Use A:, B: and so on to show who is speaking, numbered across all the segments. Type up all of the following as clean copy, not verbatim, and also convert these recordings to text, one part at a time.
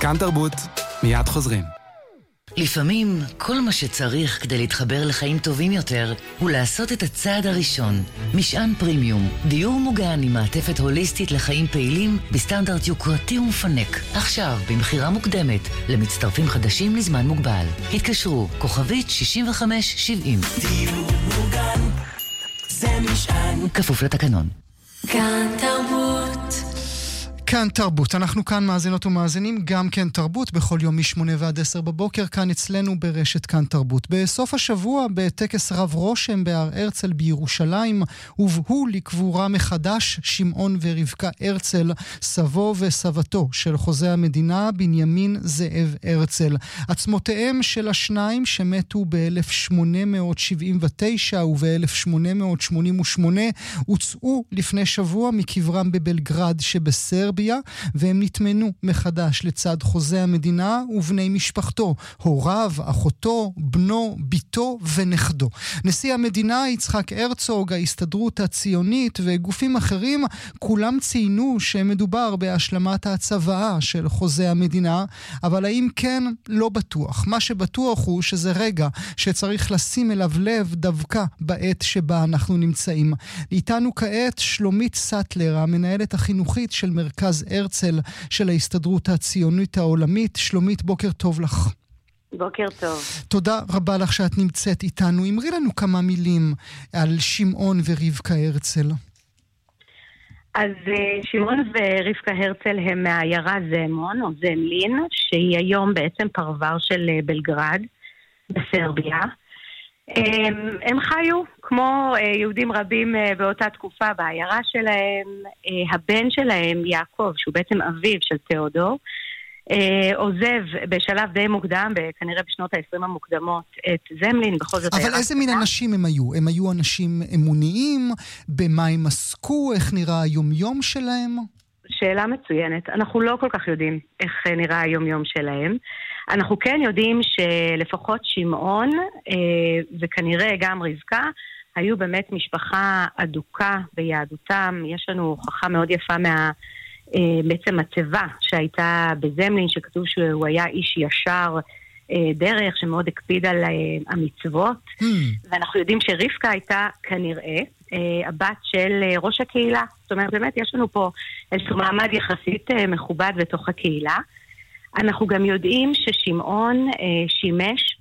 A: כאן תרבות, מיד חוזרים.
B: לפעמים כל מה שצריך כדי להתחבר לחיים טובים יותר הוא לעשות את הצעד הראשון. משען פרימיום, דיור מוגן עם מעטפת הוליסטית לחיים פעילים בסטנדרט יוקרתי ומפנק. עכשיו במחירה מוקדמת למצטרפים חדשים לזמן מוגבל. התקשרו כוכבית 6570.
C: דיור מוגן זה משען,
B: כפוף לתקנון.
C: כאן תרבות.
D: כאן תרבות, אנחנו כאן מאזינות ומאזינים, גם כן תרבות, בכל יום מ-8 ועד 10 בבוקר, כאן אצלנו ברשת כאן תרבות. בסוף השבוע, בטקס רב רושם בהר הרצל בירושלים, הובאו לקבורה מחדש שמעון ורבקה הרצל, סבו וסבתו של חוזה המדינה בנימין זאב הרצל. עצמותיהם של השניים שמתו ב-1879 וב-1888 הוצאו לפני שבוע מקברם בבלגרד שבסרביה, והם נתמנו מחדש לצד חוזה המדינה ובני משפחתו, הוריו, אחותו, בנו, ביתו ונכדו. נשיא המדינה יצחק הרצוג, ההסתדרות הציונית וגופים אחרים, כולם ציינו שמדובר בהשלמת הצוואה של חוזה המדינה, אבל האם כן? לא בטוח. מה שבטוח הוא שזה רגע שצריך לשים אליו לב דווקא בעת שבה אנחנו נמצאים. איתנו כעת שלומית סטלר, המנהלת החינוכית של מרכז הרצל של ההסתדרות הציונית העולמית. שלומית, בוקר טוב לך.
E: בוקר טוב.
D: תודה רבה לך שאת נמצאת איתנו. אמרי לנו כמה מילים על שמעון ורבקה הרצל.
E: אז שמעון ורבקה הרצל הם מהעיירה זמון או זמלין, שהיא היום בעצם פרבר של בלגרד בסרביה. הם חיו כמו יהודים רבים באותה תקופה בעיירה שלהם. הבן שלהם יעקב, שהוא בעצם אביו של תיאודור, עוזב בשלב די מוקדם, כנראה בשנות ה-20 המוקדמות, את זמלין. בכל זאת
D: אבל איזה מין אנשים הם היו? הם היו אנשים אמוניים? במה הם עסקו? איך נראה היום-יום שלהם?
E: שאלה מצוינת. אנחנו לא כל כך יודעים איך נראה היום-יום שלהם. אנחנו כן יודעים שלפחות שמעון וכנראה גם רבקה היו באמת משפחה אדוקה ביהדותם. יש לנו הוכחה מאוד יפה בעצם הטבע שהייתה בזמלין, שכתוב שהוא היה איש ישר דרך, שמאוד הקפיד על המצוות. ואנחנו יודעים שרבקה הייתה כנראה הבת של ראש הקהילה. זאת אומרת, באמת יש לנו פה איזשהו מעמד יחסית מכובד בתוך הקהילה. אנחנו גם יודעים ששמעון שימש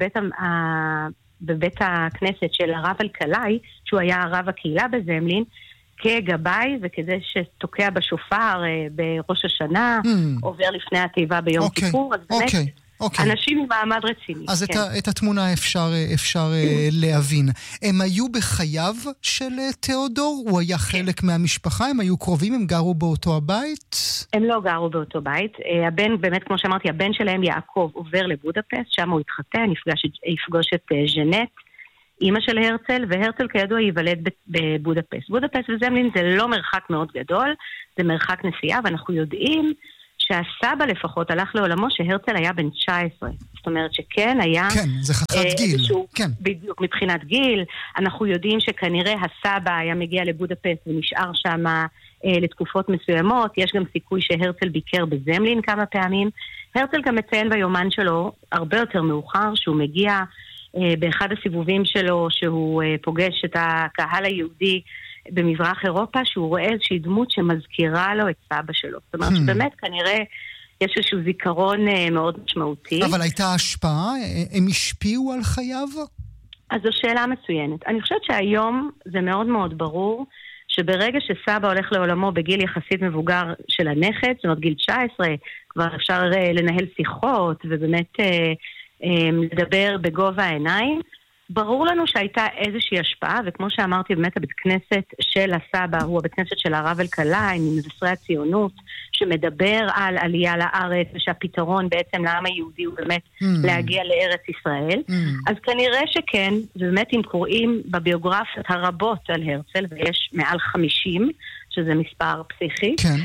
E: בבית הכנסת של הרב אלקלעי, שהוא היה הרב הקהילה בזמלין, כגבאי, וכדי שתוקע בשופר בראש השנה, עובר לפני התיבה ביום כיפור. אז באמת אנשים עם מעמד רציני.
D: אז את התמונה אפשר להבין. הם היו בחייו של תיאודור? הוא היה חלק מהמשפחה? הם היו קרובים? הם גרו באותו הבית?
E: הם לא גרו באותו בית. הבן, באמת כמו שאמרתי, הבן שלהם יעקב עובר לבודפסט, שם הוא התחתן, יפגוש את ז'נט, אמא של הרצל, והרצל כידוע ייוולד בבודפסט. בודפסט וזמלין זה לא מרחק מאוד גדול, זה מרחק נסיעה, ואנחנו יודעים שהסבא לפחות הלך לעולמו שהרצל היה בן 19. זאת אומרת שכן היה...
D: כן, זה חתיכת גיל. כן.
E: בדיוק, מבחינת גיל. אנחנו יודעים שכנראה הסבא היה מגיע לבודפסט ונשאר שם לתקופות מסוימות. יש גם סיכוי שהרצל ביקר בזמלין כמה פעמים. הרצל גם מציין ביומן שלו הרבה יותר מאוחר שהוא מגיע באחד הסיבובים שלו, שהוא פוגש את הקהל היהודי במזרח אירופה, שהוא רואה איזושהי דמות שמזכירה לו את סבא שלו. זאת אומרת שבאמת כנראה יש איזשהו זיכרון מאוד משמעותי.
D: אבל הייתה השפעה? הם השפיעו על חייו?
E: אז זו שאלה מצוינת. אני חושבת שהיום זה מאוד מאוד ברור שברגע שסבא הולך לעולמו בגיל יחסית מבוגר של הנכד, זאת אומרת גיל 19, כבר אפשר לנהל שיחות ובאמת לדבר בגובה העיניים. ברור לנו שהייתה איזושהי השפעה, וכמו שאמרתי, באמת הבית כנסת של הסבא הוא הבית כנסת של הרב אלקלעי, ממבשרי הציונות, שמדבר על עלייה לארץ, ושהפתרון בעצם לעם היהודי הוא באמת להגיע לארץ ישראל. אז כנראה שכן, ובאמת אם קוראים בביוגרפיות הרבות על הרצל, ויש מעל 50, שזה מספר פסיכי,
D: כן.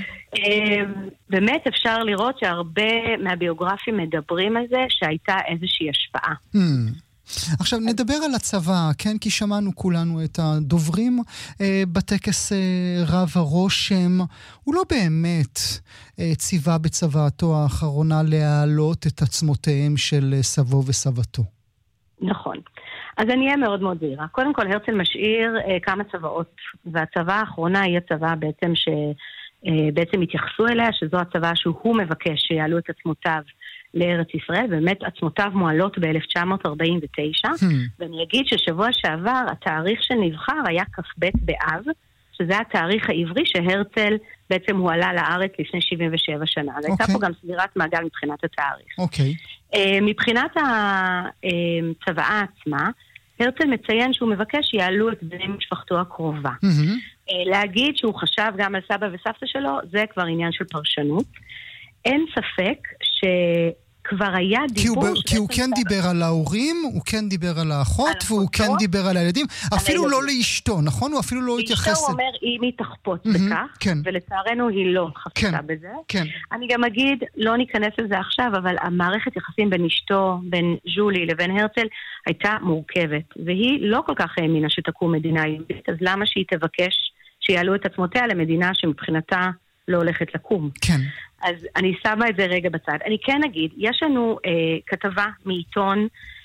E: באמת אפשר לראות שהרבה מהביוגרפים מדברים על זה שהייתה איזושהי השפעה.
D: עכשיו נדבר על הצבא, כן? כי שמענו כולנו את הדוברים בטקס רב הרושם. הוא לא באמת ציווה בצוואתו האחרונה להעלות את עצמותיהם של סבו וסבתו.
E: נכון. אז אני אהיה מאוד מאוד זהירה. קודם כל, הרצל משאיר כמה צבאות, והצבא האחרונה היא הצבא בעצם שבעצם התייחסו אליה, שזו הצבא שהוא מבקש שיעלו את עצמותיו לארץ ישראל, באמת עצמותיו מועלות ב-1949, ואני אגיד ששבוע שעבר התאריך שנבחר היה כ"ב באב, שזה התאריך העברי שהרצל בעצם הוא עלה לארץ לפני 77 שנה. אז הייתה פה גם סגירת מעגל מבחינת התאריך. מבחינת הצבאה עצמה, הרצל מציין שהוא מבקש שיעלו את בני משפחתו הקרובה. להגיד שהוא חשב גם על סבא וסבתא שלו, זה כבר עניין של פרשנות. אין ספק שכבר היה דיבור...
D: כי הוא כן דיבר על ההורים, הוא כן דיבר על האחות, והוא כן דיבר על הילדים. אפילו לא לאשתו, נכון? הוא אפילו לא התייחס...
E: לאשתו הוא אומר, אם היא תחפוץ בכך, ולצערנו היא לא חפצה בזה. אני גם אגיד, לא ניכנס לזה עכשיו, אבל המערכת יחסים בין אשתו, בין ז'ולי לבין הרצל, הייתה מורכבת. והיא לא כל כך האמינה שתקום מדינה יהודית, אז למה שהיא תבקש שיעלו את עצמותיה למדינה שמבחינתה לא הולכת לקום?
D: כן.
E: אז אני שמה את זה רגע בצד. אני כן אגיד, יש לנו כתבה מעיתון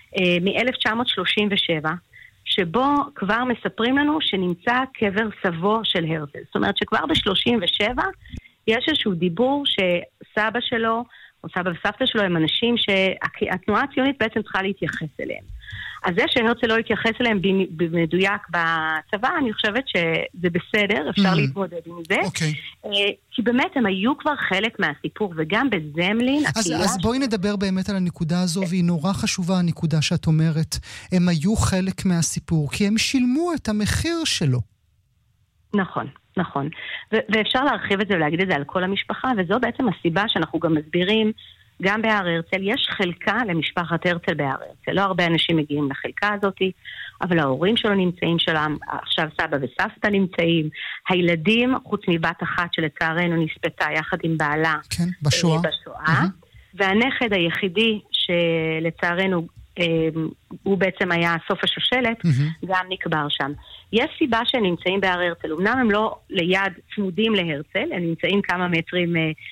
E: מ-1937, שבו כבר מספרים לנו שנמצא קבר סבו של הרצל. זאת אומרת שכבר ב-37 יש איזשהו דיבור שסבא שלו, או סבא וסבתא שלו, הם אנשים שהתנועה הציונית בעצם צריכה להתייחס אליהם. אז זה שהרצל לא התייחס אליהם במדויק בצבא, אני חושבת שזה בסדר, אפשר להתמודד עם זה. כי באמת הם היו כבר חלק מהסיפור, וגם בזמלין...
D: אז בואי נדבר באמת על הנקודה הזו, והיא נורא חשובה הנקודה שאת אומרת. הם היו חלק מהסיפור, כי הם שילמו את המחיר שלו.
E: נכון, נכון. ואפשר להרחיב את זה ולהגיד את זה על כל המשפחה, וזו בעצם הסיבה שאנחנו גם מסבירים, גם בהר הרצל, יש חלקה למשפחת הרצל בהר הרצל. לא הרבה אנשים מגיעים לחלקה הזאת, אבל ההורים שלו נמצאים שם, עכשיו סבא וסבתא נמצאים, הילדים, חוץ מבת אחת שלצערנו נספתה יחד עם בעלה,
D: כן, בשואה.
E: והנכד היחידי שלצערנו הוא בעצם היה סוף השושלת, גם נקבר שם. יש סיבה שהם נמצאים בהר הרצל, אמנם הם לא ליד צמודים להרצל, הם נמצאים כמה מטרים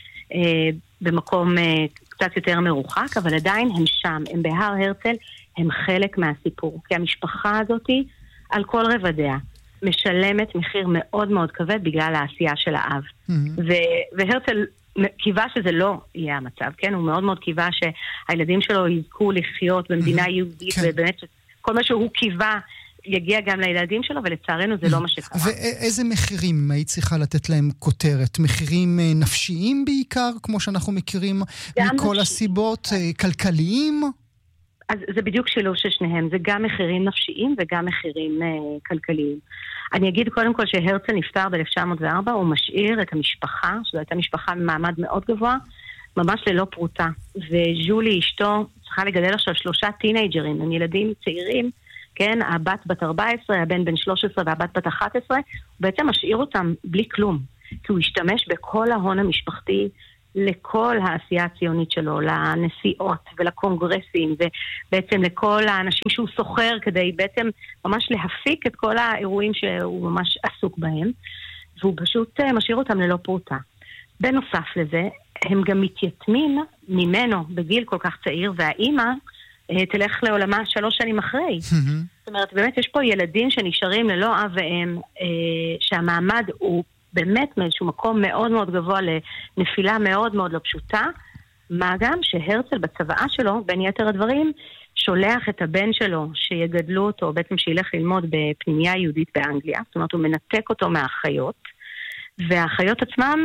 E: במקום קצת יותר מרוחק, אבל עדיין הם שם, הם בהר הרצל, הם חלק מהסיפור. כי המשפחה הזאת, על כל רבדיה, משלמת מחיר מאוד מאוד כבד בגלל העשייה של האב. והרצל קיווה שזה לא יהיה המצב, כן? הוא מאוד מאוד קיווה שהילדים שלו יזכו לחיות במדינה יהודית, ובאמת כל מה שהוא קיווה יגיע גם לילדים שלו, ולצערנו זה לא מה שקרה.
D: ואיזה מחירים היית צריכה לתת להם כותרת? מחירים נפשיים בעיקר, כמו שאנחנו מכירים מכל הסיבות, כלכליים?
E: אז זה בדיוק שילוב של שניהם, זה גם מחירים נפשיים וגם מחירים כלכליים. אני אגיד קודם כל שהרצל נפטר ב-1904, הוא משאיר את המשפחה, שזו הייתה משפחה ממעמד מאוד גבוה, ממש ללא פרוטה. וז'ולי אשתו צריכה לגדל עכשיו 3 טינאג'רים, הם ילדים צעירים, כן, הבת 14, הבן בן 13 והבת בת 11, הוא בעצם משאיר אותם בלי כלום, כי הוא השתמש בכל ההון המשפחתי לכל העשייה הציונית שלו, לנסיעות ולקונגרסים, ובעצם לכל האנשים שהוא סוחר, כדי בעצם ממש להפיק את כל האירועים שהוא ממש עסוק בהם, והוא פשוט משאיר אותם ללא פרוטה. בנוסף לזה, הם גם מתייתמים ממנו בגיל כל כך צעיר, והאימא תלך לעולמה 3 שנים אחרי. זאת אומרת, באמת יש פה ילדים שנשארים ללא אב ואם, שהמעמד הוא באמת מאיזשהו מקום מאוד מאוד גבוה לנפילה מאוד מאוד לא פשוטה, מה גם שהרצל בצבאה שלו, בין יתר הדברים, שולח את הבן שלו שיגדלו אותו, בעצם שילך ללמוד בפנימייה יהודית באנגליה, זאת אומרת הוא מנתק אותו מהאחיות, והאחיות עצמם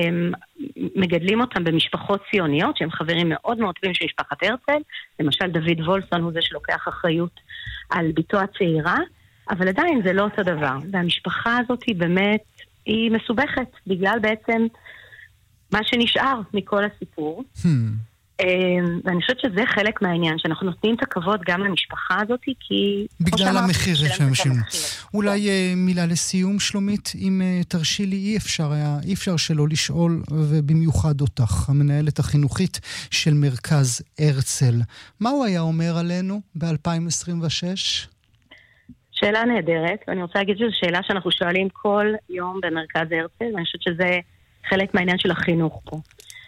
E: מגדלים אותם במשפחות ציוניות, שהם חברים מאוד מאוד טובים של משפחת הרצל, למשל דוד וולסון הוא זה שלוקח אחריות על ביתו הצעירה, אבל עדיין זה לא אותו דבר, והמשפחה הזאת היא באמת, היא מסובכת, בגלל בעצם מה שנשאר מכל הסיפור. ואני חושבת שזה חלק מהעניין, שאנחנו נותנים את הכבוד גם למשפחה הזאת, כי...
D: בגלל המחיר שהם שילמו. אולי מילה לסיום, שלומית, אם תרשי לי, אי אפשר שלא לשאול, ובמיוחד אותך, המנהלת החינוכית של מרכז הרצל. מה הוא היה אומר עלינו ב-2026?
E: שאלה נהדרת, ואני רוצה להגיד שזו שאלה שאנחנו שואלים כל יום במרכז הרצל, ואני חושבת שזה חלק מהעניין של החינוך פה.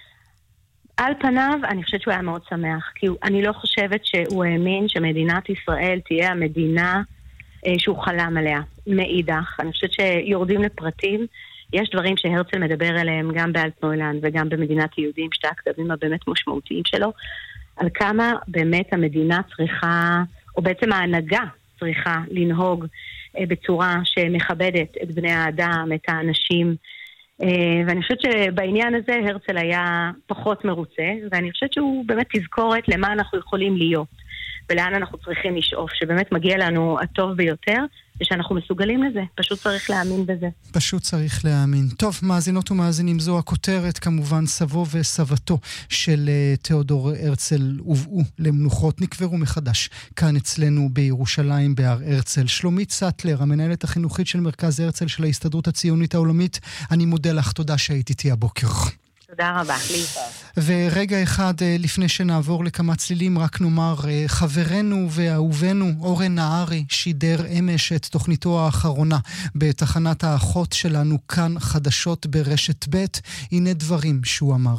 E: על פניו, אני חושבת שהוא היה מאוד שמח, כי אני לא חושבת שהוא האמין שמדינת ישראל תהיה המדינה שהוא חלם עליה, מאידך. אני חושבת שיורדים לפרטים, יש דברים שהרצל מדבר עליהם גם באלטנוילנד וגם במדינת היהודים, שתי הכתבים הבאמת משמעותיים שלו, על כמה באמת המדינה צריכה, או בעצם ההנהגה צריכה לנהוג בצורה שמכבדת את בני האדם, את האנשים, ואני חושבת שבעניין הזה הרצל היה פחות מרוצה, ואני חושבת שהוא באמת תזכורת למה אנחנו יכולים להיות, ולאן אנחנו צריכים לשאוף, שבאמת מגיע לנו הטוב ביותר, ושאנחנו מסוגלים לזה, פשוט צריך להאמין בזה.
D: פשוט צריך להאמין. טוב, מאזינות ומאזינים, זו הכותרת, כמובן סבו וסבתו של תיאודור הרצל הובאו למנוחות, נקברו מחדש, כאן אצלנו בירושלים, בהר הרצל. שלומית סטלר, המנהלת החינוכית של מרכז הרצל של ההסתדרות הציונית העולמית, אני מודה לך, תודה שהיית איתי הבוקר.
E: תודה רבה, להתראות.
D: ורגע אחד לפני שנעבור לכמה צלילים, רק נאמר, חברנו ואהובנו אורן נהרי שידר אמש את תוכניתו האחרונה בתחנת האחות שלנו כאן חדשות ברשת ב'. הנה דברים שהוא אמר.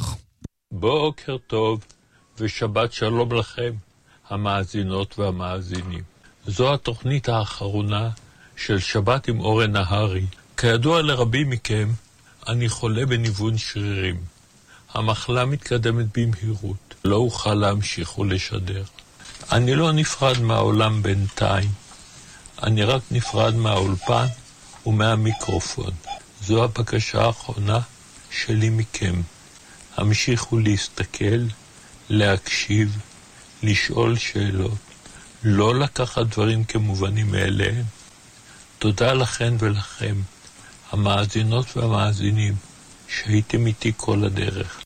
F: בוקר טוב ושבת שלום לכם, המאזינות והמאזינים. זו התוכנית האחרונה של שבת עם אורן נהרי. כידוע לרבים מכם, אני חולה בניוון שרירים. המחלה מתקדמת במהירות. לא אוכל להמשיך ולשדר. אני לא נפרד מהעולם בינתיים. אני רק נפרד מהאולפן ומהמיקרופון. זו הבקשה האחרונה שלי מכם. המשיכו להסתכל, להקשיב, לשאול שאלות. לא לקחת דברים כמובנים מאליהם. תודה לכן ולכם, המאזינות והמאזינים, שהייתם איתי כל הדרך.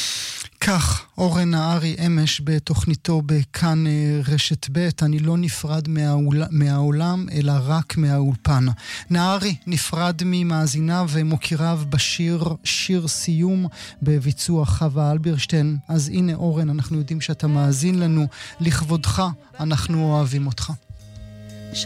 D: כך, אורן נהרי אמש בתוכניתו בכאן רשת ב', אני לא נפרד מהעולם, אלא רק מהאולפן. נהרי נפרד ממאזיניו ומוקיריו בשיר שיר סיום בביצוע חווה אלברשטיין. אז הנה אורן, אנחנו יודעים שאתה מאזין לנו, לכבודך אנחנו אוהבים אותך.